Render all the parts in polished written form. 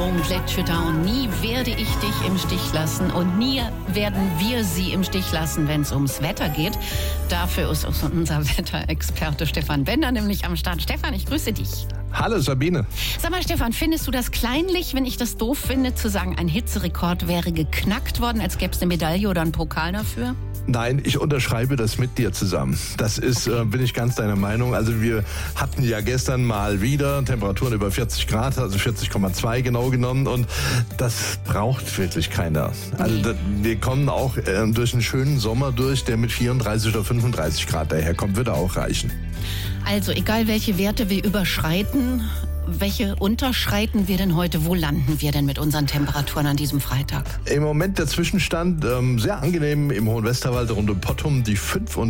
Jerome Letschütter und nie werde ich dich im Stich lassen und nie werden wir sie im Stich lassen, wenn es ums Wetter geht. Dafür ist unser Wetterexperte Stefan Bender nämlich am Start. Stefan, ich grüße dich. Hallo Sabine. Sag mal Stefan, findest du das kleinlich, wenn ich das doof finde, zu sagen, ein Hitzerekord wäre geknackt worden, als gäbe es eine Medaille oder einen Pokal dafür? Nein, ich unterschreibe das mit dir zusammen. Das ist, bin ich ganz deiner Meinung. Also wir hatten ja gestern mal wieder Temperaturen über 40 Grad, also 40,2 genau genommen. Und das braucht wirklich keiner. Also wir kommen auch durch einen schönen Sommer durch, der mit 34 oder 35 Grad daherkommt, würde auch reichen. Also egal welche Werte wir überschreiten, welche unterschreiten wir denn heute? Wo landen wir denn mit unseren Temperaturen an diesem Freitag? Im Moment der Zwischenstand sehr angenehm im Hohen Westerwald rund um Pottum die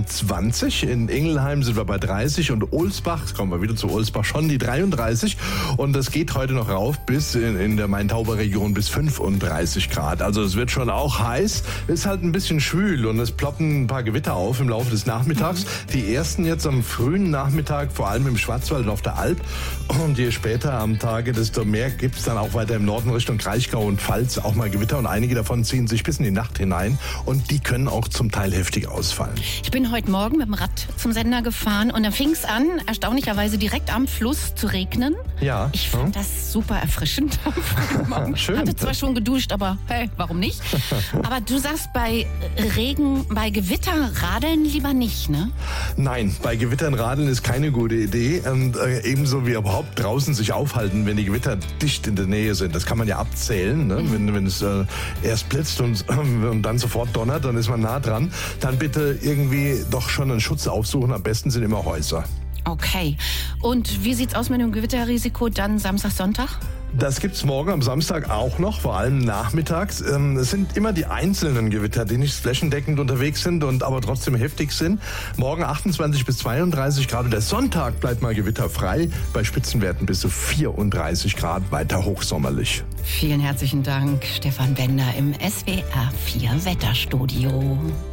25. In Ingelheim sind wir bei 30 und Ohlsbach, jetzt kommen wir wieder zu Ohlsbach, schon die 33. Und das geht heute noch rauf bis in der Main-Tauber-Region bis 35 Grad. Also es wird schon auch heiß, ist halt ein bisschen schwül und es ploppen ein paar Gewitter auf im Laufe des Nachmittags. Die ersten jetzt am frühen Nachmittag, vor allem im Schwarzwald und auf der Alp. Und je später am Tage, desto mehr gibt es dann auch weiter im Norden Richtung Kraichgau und Pfalz auch mal Gewitter und einige davon ziehen sich bis in die Nacht hinein und die können auch zum Teil heftig ausfallen. Ich bin heute Morgen mit dem Rad zum Sender gefahren und da fing es an, erstaunlicherweise direkt am Fluss zu regnen. Ja. Ich fand das super erfrischend. Schön. Hatte zwar schon geduscht, aber hey, warum nicht? Aber du sagst bei Regen, bei Gewitter radeln lieber nicht, ne? Nein, bei Gewittern radeln ist keine gute Idee und ebenso wie überhaupt draußen sich aufhalten, wenn die Gewitter dicht in der Nähe sind. Das kann man ja abzählen, ne? Wenn es erst blitzt und dann sofort donnert, dann ist man nah dran. Dann bitte irgendwie doch schon einen Schutz aufsuchen. Am besten sind immer Häuser. Okay. Und wie sieht's aus mit dem Gewitterrisiko dann Samstag, Sonntag? Das gibt's morgen am Samstag auch noch, vor allem nachmittags. Es sind immer die einzelnen Gewitter, die nicht flächendeckend unterwegs sind und aber trotzdem heftig sind. Morgen 28 bis 32 Grad und der Sonntag bleibt mal gewitterfrei, bei Spitzenwerten bis zu 34 Grad, weiter hochsommerlich. Vielen herzlichen Dank, Stefan Bender im SWR 4 Wetterstudio.